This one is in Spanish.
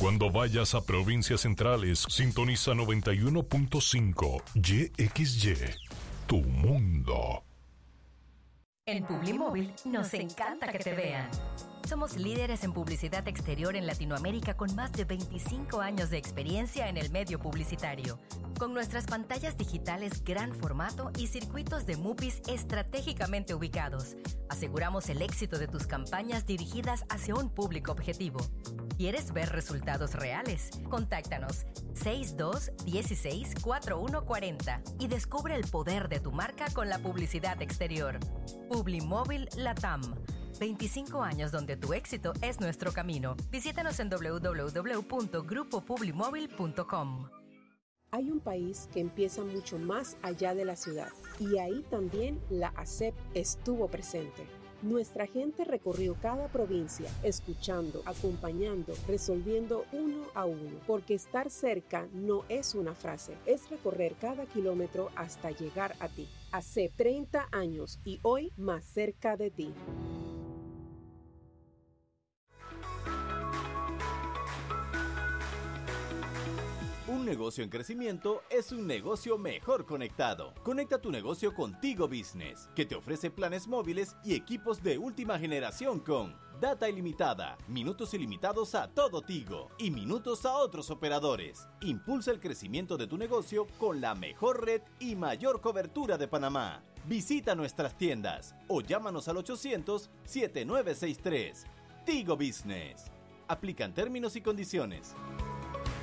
Cuando vayas a provincias centrales, sintoniza 91.5 YXY, tu mundo. En Publimóvil nos encanta que te vean. Somos líderes en publicidad exterior en Latinoamérica con más de 25 años de experiencia en el medio publicitario. Con nuestras pantallas digitales gran formato y circuitos de MUPIs estratégicamente ubicados, aseguramos el éxito de tus campañas dirigidas hacia un público objetivo. ¿Quieres ver resultados reales? Contáctanos 6216-4140 y descubre el poder de tu marca con la publicidad exterior. Publimóvil Latam. 25 años donde tu éxito es nuestro camino. Visítanos en www.grupopublimóvil.com. Hay un país que empieza mucho más allá de la ciudad y ahí también la ASEP estuvo presente. Nuestra gente recorrió cada provincia, escuchando, acompañando, resolviendo uno a uno, porque estar cerca no es una frase, es recorrer cada kilómetro hasta llegar a ti. ASEP, 30 años y hoy más cerca de ti. Un negocio en crecimiento es un negocio mejor conectado. Conecta tu negocio con Tigo Business, que te ofrece planes móviles y equipos de última generación con data ilimitada, minutos ilimitados a todo Tigo y minutos a otros operadores. Impulsa el crecimiento de tu negocio con la mejor red y mayor cobertura de Panamá. Visita nuestras tiendas o llámanos al 800-7963. Tigo Business. Aplican términos y condiciones.